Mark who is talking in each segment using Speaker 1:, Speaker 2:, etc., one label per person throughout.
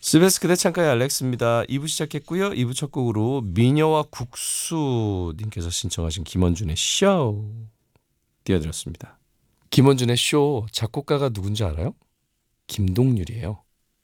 Speaker 1: 스베스 그대 창가의 알렉스입니다. 2부 시작했고요. 2부 첫 곡으로 미녀와 국수님께서 신청하신 김원준의 쇼 띄워드렸습니다. 김원준의 쇼 작곡가가 누군지 알아요? 김동률이에요.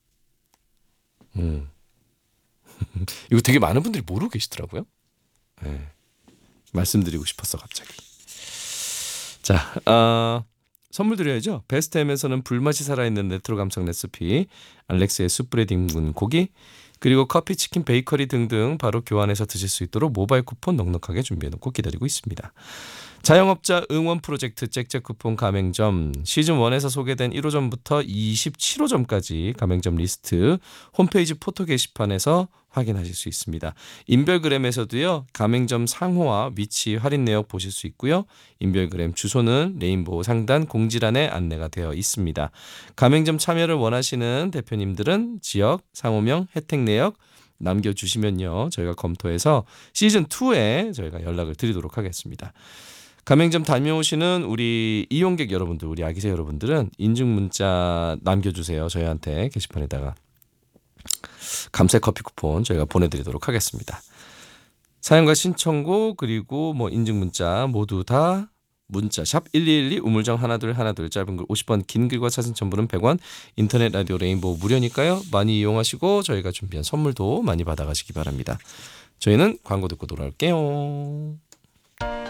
Speaker 1: 이거 되게 많은 분들이 모르고 계시더라고요. 네, 말씀드리고 싶었어 갑자기. 자, 선물 드려야죠. 베스트햄에서는 불맛이 살아있는 레트로 감성 레시피, 알렉스의 숯불에 뒹군 고기, 그리고 커피, 치킨, 베이커리 등등 바로 교환해서 드실 수 있도록 모바일 쿠폰 넉넉하게 준비해놓고 기다리고 있습니다. 자영업자 응원 프로젝트 잭잭 쿠폰 가맹점 시즌1에서 소개된 1호점부터 27호점까지 가맹점 리스트 홈페이지 포토 게시판에서 확인하실 수 있습니다. 인별그램에서도요. 가맹점 상호와 위치 할인 내역 보실 수 있고요. 인별그램 주소는 레인보우 상단 공지란에 안내가 되어 있습니다. 가맹점 참여를 원하시는 대표님들은 지역, 상호명, 혜택 내역 남겨주시면요. 저희가 검토해서 시즌2에 저희가 연락을 드리도록 하겠습니다. 가맹점 다녀오시는 우리 이용객 여러분들, 우리 아기새 여러분들은 인증 문자 남겨주세요. 저희한테 게시판에다가 감사 커피 쿠폰 저희가 보내드리도록 하겠습니다. 사연과 신청곡 그리고 뭐 인증 문자 모두 다 문자 샵 1212 우물정 1212 짧은 글 50원 긴 글과 사진 첨부는 100원 인터넷 라디오 레인보우 무료니까요. 많이 이용하시고 저희가 준비한 선물도 많이 받아가시기 바랍니다. 저희는 광고 듣고 돌아올게요.